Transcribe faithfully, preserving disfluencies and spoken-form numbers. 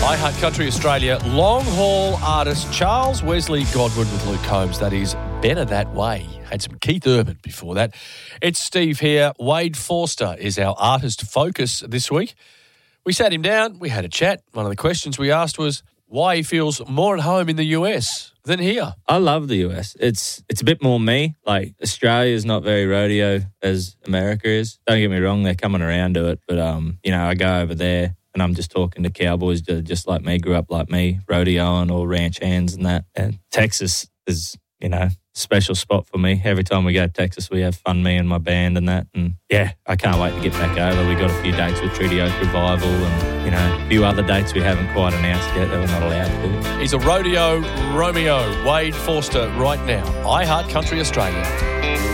iHeart Country Australia long-haul artist Charles Wesley Godwin with Luke Combs. That is Better That Way. Had some Keith Urban before that. It's Steve here. Wade Forster is our artist focus this week. We sat him down. We had a chat. One of the questions we asked was why he feels more at home in the U S than here. I love the U S. It's it's a bit more me. Like, Australia is not very rodeo as America is. Don't get me wrong, they're coming around to it. But, um, you know, I go over there and I'm just talking to cowboys that are just like me, grew up like me, rodeoing or ranch hands and that. And Texas is, you know, a special spot for me. Every time we go to Texas, we have fun, me and my band and that. And, yeah, I can't wait to get back over. We got a few dates with Treaty Oak Revival and, you know, a few other dates we haven't quite announced yet that we're not allowed to do. He's a rodeo Romeo, Wade Forster, right now. iHeart Country Australia.